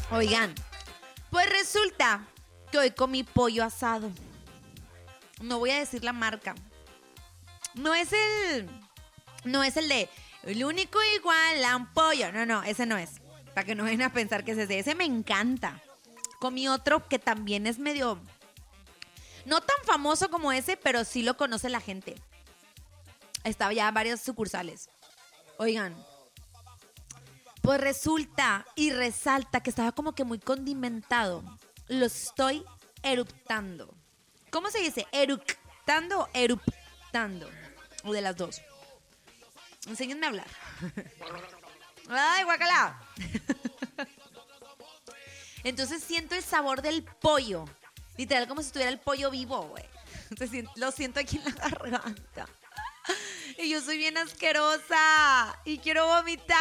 Oigan, pues resulta que hoy comí pollo asado. No voy a decir la marca. No es el de el único igual a un pollo. No, ese no es. Para que no vayan a pensar que es ese. Ese me encanta. Comí otro que también es medio... No tan famoso como ese, pero sí lo conoce la gente. Estaba ya varias sucursales. Oigan, pues resulta y resalta que estaba como que muy condimentado. Lo estoy eruptando. ¿Cómo se dice? ¿Eructando o eruptando? O de las dos. Enséñenme a hablar. ¡Ay, guacala! Entonces siento el sabor del pollo. Literal como si estuviera el pollo vivo, güey. Lo siento aquí en la garganta. Y yo soy bien asquerosa. Y quiero vomitar.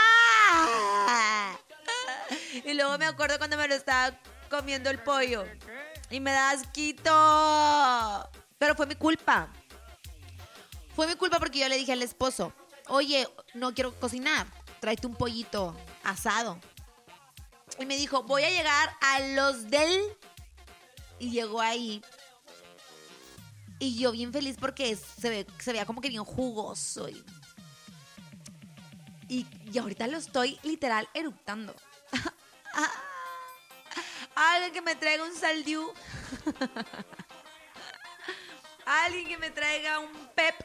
Y luego me acuerdo cuando me lo estaba comiendo el pollo. Y me da asquito. Pero fue mi culpa. Fue mi culpa porque yo le dije al esposo, oye, no quiero cocinar, tráete un pollito asado. Y me dijo, voy a llegar a los del... Y llegó ahí. Y yo bien feliz porque se veía como que bien jugoso. Y ahorita lo estoy literal eructando. Alguien que me traiga un saldiú. Alguien que me traiga un pep